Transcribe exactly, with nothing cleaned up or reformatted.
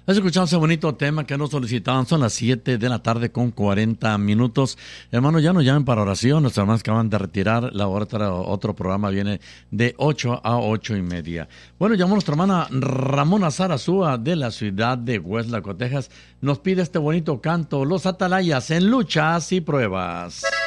Has escuchado ese bonito tema que nos solicitaban. Son las siete de la tarde con cuarenta minutos. Hermanos, ya nos llamen para oración. Nuestros hermanos acaban de retirar. La otra, otro programa viene de ocho a ocho y media. Bueno, llamó nuestra hermana Ramona Zarazúa de la ciudad de Westlaco, Texas. Nos pide este bonito canto, Los Atalayas en Luchas y Pruebas.